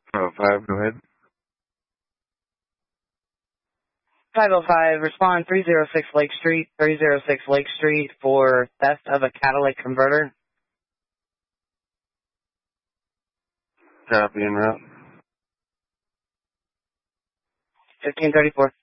Oh, 5, go ahead. 505, respond 306 Lake Street, 306 Lake Street for theft of a catalytic converter. Copy en route. 1534.